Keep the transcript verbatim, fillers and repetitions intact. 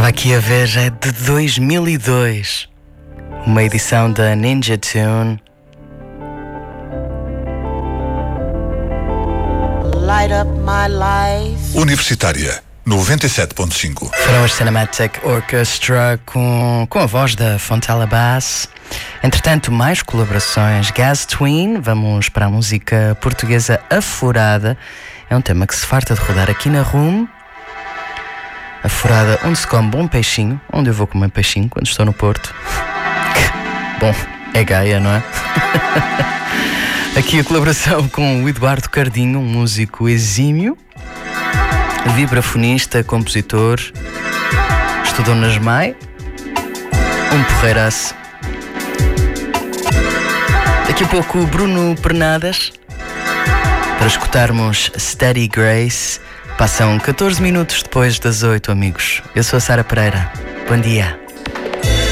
Estava aqui a ver, já é de dois mil e dois. Uma edição da Ninja Tune. Light up my life. Universitária noventa e sete ponto cinco. Foram Cinematic Orchestra com, com a voz da Fontella Bass. Entretanto, mais colaborações. Gaz Twin, vamos para a música portuguesa Afurada. É um tema que se farta de rodar aqui na Room. Afurada, onde se come bom peixinho. Onde eu vou comer peixinho quando estou no Porto. Bom, é Gaia, não é? Aqui a colaboração com o Eduardo Cardinho, um músico exímio, vibrafonista, compositor, estudou na S M A I, um porreiraço. Daqui a pouco o Bruno Pernadas, para escutarmos Steady Grace. Passam catorze minutos depois das oito, amigos. Eu sou a Sara Pereira. Bom dia.